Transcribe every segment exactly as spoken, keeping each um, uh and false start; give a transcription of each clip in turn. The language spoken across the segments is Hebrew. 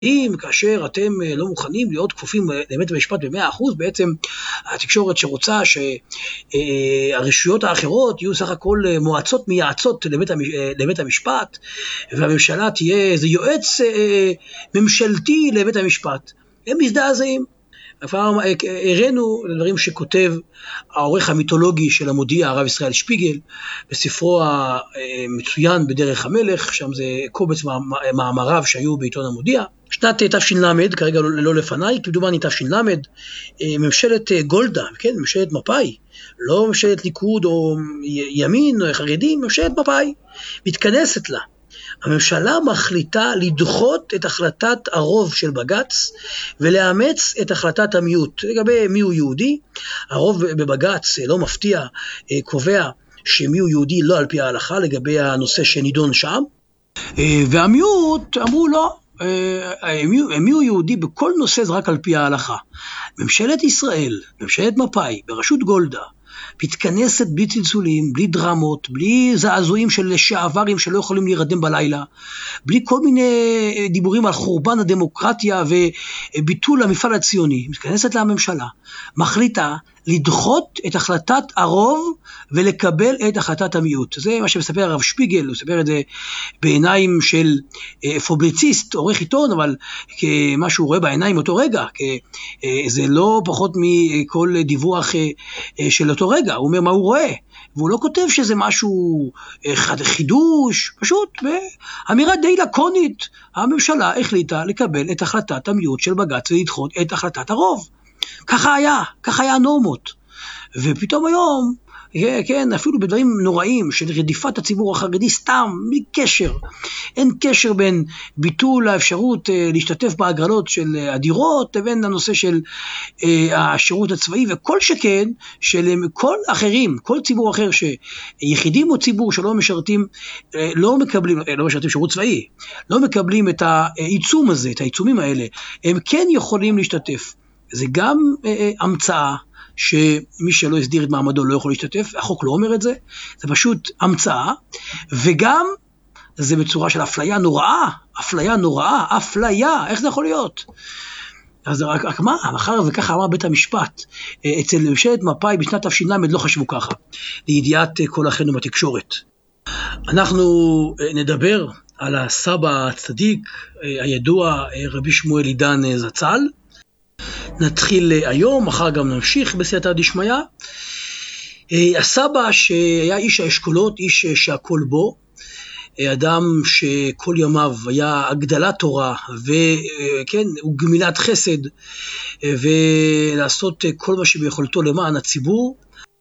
אם כאשר אתם לא מוכנים להיות כפופים לבית המשפט ב-מאה אחוז, בעצם התקשורת שרוצה שהרשויות האחרות יהיו סך הכל מועצות מייעצות לבית, לבית המשפט, והממשלה תהיה איזה יועץ ממשלתי לבית המשפט. הם מזדעזעים. כבר הראינו לדברים שכותב העורך המיתולוגי של המודיע, הרב ישראל שפיגל, בספרו המצוין בדרך המלך, שם זה קובץ מאמריו שהיו בעיתון המודיע. שנת תש"ל, כרגע לא לפניי, כי מדובר תש"ל, ממשלת גולדה, כן, ממשלת מפא"י, לא ממשלת ליכוד או ימין או חרדים, ממשלת מפא"י, מתכנסת לה. הממשלה מחליטה לדחות את החלטת הרוב של בג"ץ ולאמץ את החלטת המיעוט. לגבי מי הוא יהודי, הרוב בבג"ץ לא מפתיע, קובע שמי הוא יהודי לא על פי ההלכה לגבי הנושא שנידון שם, והמיעוט אמרו לא, מי הוא יהודי בכל נושא זה רק על פי ההלכה. ממשלת ישראל, ממשלת מפא"י, בראשות גולדה, מתכנסת בלי צלצולים, בלי דרמות, בלי זעזועים של לשעברים שלא יכולים להירדם בלילה, בלי כל מיני דיבורים על חורבן הדמוקרטיה וביטול המפעל הציוני. מתכנסת לממשלה, מחליטה לדחות את החלטת הרוב ולקבל את החלטת המיעוט. זה מה שמספר הרב שפיגל, הוא מספר את זה בעיניים של פובליציסט, עורך עיתון, אבל כמה שהוא רואה בעיניים אותו רגע, זה לא פחות מכל דיווח של אותו רגע. הוא אומר מה הוא רואה, והוא לא כותב שזה משהו חידוש, פשוט באמירה די לקונית, הממשלה החליטה לקבל את החלטת המיעוט של בג"ץ ולדחות את החלטת הרוב. ככה היה, ככה היה הנורמות. ופתאום היום, כן, אפילו בדברים נוראים של רדיפת הציבור החרדי סתם, בלי קשר. אין קשר בין ביטול האפשרות להשתתף בהגרלות של הדירות, לבין הנושא של השירות הצבאי, וכל שכן של כל אחרים, כל ציבור אחר שיחידים או ציבור שלא משרתים, לא מקבלים, לא משרתים שירות צבאי, לא מקבלים את העיצום הזה, את העיצומים האלה, הם כן יכולים להשתתף. זה גם אה, המצאה שמי שלא הסדיר את מעמדו לא יכול להשתתף, החוק לא אומר את זה, זה פשוט המצאה, וגם זה בצורה של אפליה נוראה, אפליה נוראה, אפליה, איך זה יכול להיות? אז רק, רק מה, אחר וככה אמר בית המשפט, אצל ממשלת מפא"י בשנת תש"ל לא חשבו ככה, לידיעת כל אחינו בתקשורת. אנחנו נדבר על הסבא הצדיק, הידוע רבי שמואל עידן זצ"ל, נתחיל היום, מחר גם נמשיך בסייעתא דשמיא. הסבא שהיה איש האשכולות, איש שהכל בו, אדם שכל ימיו היה הגדלת תורה וכן, וגמילת חסד, ולעשות כל מה שביכולתו למען הציבור.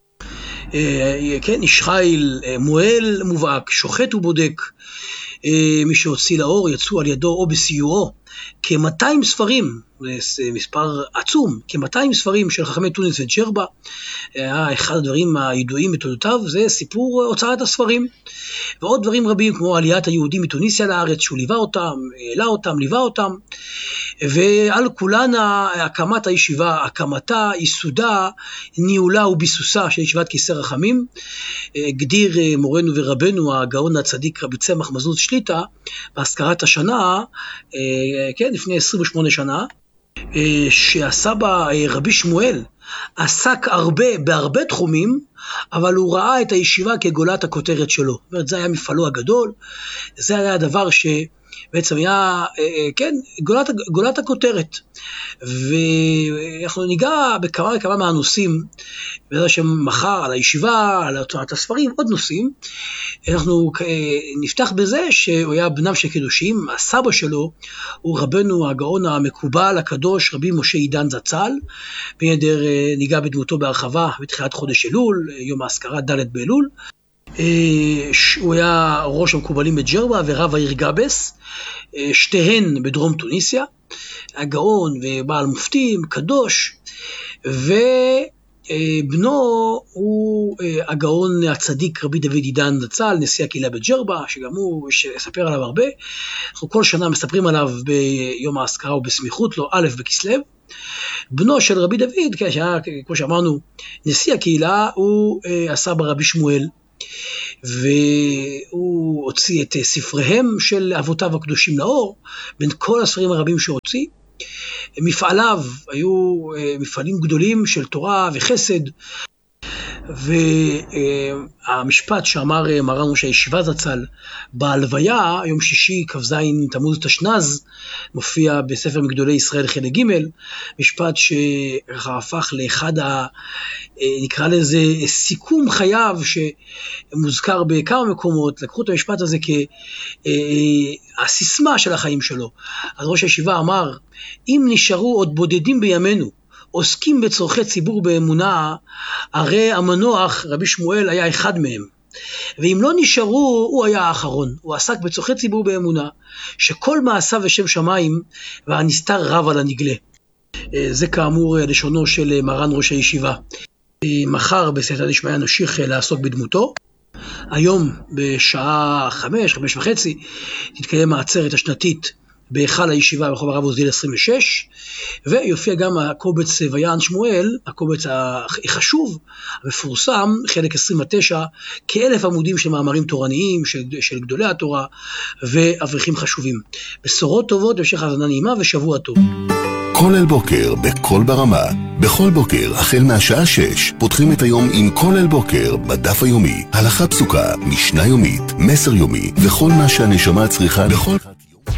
כן, איש חיל, מועל מובהק, שוחט ובודק. מי שהוציא לאור יצאו על ידו או בסיועו כ-מאתיים ספרים, מספר עצום, כ-מאתיים ספרים של חכמי תוניס וג'רבה. אחד הדברים הידועים בתולדותיו זה סיפור הוצאת הספרים, ועוד דברים רבים כמו עליית היהודים מתוניסיה לארץ, שהוא ליווה אותם, העלה אותם, ליווה אותם, ועל כולן הקמת הישיבה, הקמתה, ייסודה, ניהולה וביסוסה של ישיבת כיסא רחמים. גדיר מורנו ורבנו הגאון הצדיק רבי צמח מזוז שליט"א בהזכרת השנה, כן, לפני עשרים ושמונה שנה, שהסבא רבי שמואל עסק הרבה בהרבה תחומים, אבל הוא ראה את הישיבה כגולת הכותרת שלו. זאת אומרת, זה היה מפעלו הגדול, זה היה הדבר שבעצם היה, כן, גולת, גולת הכותרת. ואנחנו ניגע בכמה וכמה מהנושאים, בזה שמחר על הישיבה, על הוצאת הספרים, עוד נושאים. אנחנו נפתח בזה שהוא היה בנם של קדושים, הסבא שלו הוא רבנו הגאון המקובל הקדוש רבי משה עידן זצ"ל, בנדר ניגע בדמותו בהרחבה בתחילת חודש אלול, יום האזכרה ד' באלול. הוא היה ראש המקובלים בג'רבה ורב העיר גבס, שתיהן בדרום טוניסיה, הגאון ובעל מופתים, קדוש, ובנו הוא הגאון הצדיק רבי דוד עידן זצ"ל, נשיא הקהילה בג'רבה, שגם הוא יספר עליו הרבה. אנחנו כל שנה מספרים עליו ביום האזכרה ובסמיכות לו, א' בכסלו. בנו של רבי דוד, שהיה, כמו שאמרנו, נשיא הקהילה, הוא הסבא רבי שמואל והוא הוציא את ספריהם של אבותיו הקדושים לאור, בין כל הספרים הרבים שהוציא. מפעליו היו מפעלים גדולים של תורה וחסד, והמשפט שאמר מרן ראש הישיבה זצ"ל בהלוויה, יום שישי כ"ז תמוז תשנ"ז, מופיע בספר מגדולי ישראל חלק ג', משפט שהפך לאחד ה... נקרא לזה סיכום חייו, שמוזכר בכמה מקומות. לקחו את המשפט הזה כהסיסמה של החיים שלו. אז ראש הישיבה אמר, אם נשארו עוד בודדים בימינו עוסקים בצורכי ציבור באמונה, הרי המנוח רבי שמואל היה אחד מהם. ואם לא נשארו, הוא היה האחרון. הוא עסק בצורכי ציבור באמונה, שכל מעשיו לשם שמיים, והנסתר רב על הנגלה. זה כאמור לשונו של מרן ראש הישיבה. מחר בסייעתא דשמיא נמשיך לעסוק בדמותו. היום בשעה חמש, חמש וחצי, תתקיים העצרת השנתית בהיכל הישיבה ברחוב הרב עוזיאל עשרים ושש, ויופיע גם הקובץ ויען שמואל, הקובץ החשוב, המפורסם, חלק עשרים ותשע, כאלף עמודים של מאמרים תורניים, של, של גדולי התורה, ואברכים חשובים. בשורות טובות, המשך האזנה נעימה ושבוע טוב. כל אל בוקר, בכל ברמה. בכל בוקר, החל מהשעה שש, פותחים את היום עם כל אל בוקר, בדף היומי. הלכה פסוקה, משנה יומית, מסר יומי, וכל מה שהנשמה צריכה לכל...